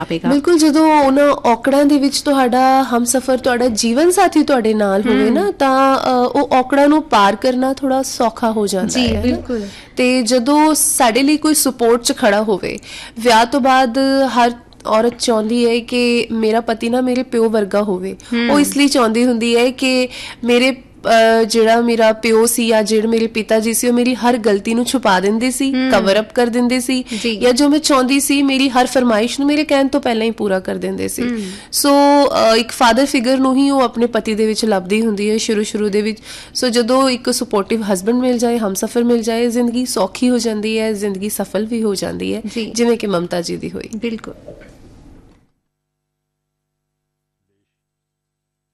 ਬਿਲਕੁਲ, ਜਦੋਂ ਉਹਨਾਂ ਔਕੜਾਂ ਦੇ ਵਿੱਚ ਤੁਹਾਡਾ ਹਮਸਫਰ, ਤੁਹਾਡਾ ਜੀਵਨ ਸਾਥੀ ਤੁਹਾਡੇ ਨਾਲ ਹੋਵੇ ਨਾ, ਤਾਂ ਉਹ ਔਕੜਾਂ ਨੂੰ ਪਾਰ ਕਰਨਾ ਥੋੜਾ ਸੌਖਾ ਹੋ ਜਾਂਦਾ ਹੈ। ਬਿਲਕੁਲ। ਤੇ ਜਦੋਂ ਸਾਡੇ ਲਈ ਕੋਈ ਸਪੋਰਟ 'ਚ ਖੜਾ ਹੋਵੇ, ਵਿਆਹ ਤੋਂ ਬਾਅਦ ਹਰ ਔਰਤ ਚਾਹੁੰਦੀ ਹੈ ਕਿ ਮੇਰਾ ਪਤੀ ਨਾ ਮੇਰੇ ਪਿਓ ਵਰਗਾ ਹੋਵੇ। ਉਹ ਇਸ ਲਈ ਚਾਹੁੰਦੀ ਹੁੰਦੀ ਹੈ ਕਿ ਮੇਰੇ ਜਿਹੜਾ ਮੇਰਾ ਪਿਓ ਸੀ ਜਾਂ ਜਿਹੜੇ ਮੇਰੇ ਪਿਤਾ ਜੀ ਸੀ, ਉਹ ਮੇਰੀ ਹਰ ਗਲਤੀ ਨੂੰ ਛੁਪਾ ਦਿੰਦੇ ਸੀ, ਕਵਰ ਅਪ ਕਰ ਦਿੰਦੇ ਸੀ, ਜਾਂ ਜੋ ਮੈਂ ਚਾਹੁੰਦੀ ਸੀ ਮੇਰੀ ਹਰ ਫਰਮਾਇਸ਼ ਨੂੰ ਮੇਰੇ ਕਹਿਣ ਤੋਂ ਪਹਿਲਾਂ ਹੀ ਪੂਰਾ ਕਰ ਦਿੰਦੇ ਸੀ। ਸੋ ਇੱਕ ਫਾਦਰ ਫਿਗਰ ਨੂੰ ਹੀ ਉਹ ਆਪਣੇ ਪਤੀ ਦੇ ਵਿੱਚ ਲੱਭਦੀ ਹੁੰਦੀ ਹੈ ਸ਼ੁਰੂ ਦੇ ਵਿੱਚ। ਸੋ ਜਦੋਂ ਇੱਕ ਸਪੋਰਟਿਵ ਹਸਬੈਂਡ ਮਿਲ ਜਾਏ, ਹਮਸਫਰ ਮਿਲ ਜਾਏ, ਜ਼ਿੰਦਗੀ ਸੌਖੀ ਹੋ ਜਾਂਦੀ ਹੈ, ਜ਼ਿੰਦਗੀ ਸਫਲ ਵੀ ਹੋ ਜਾਂਦੀ ਹੈ, ਜਿਵੇਂ ਕਿ ਮਮਤਾ ਜੀ ਦੀ ਹੋਈ। ਬਿਲਕੁਲ।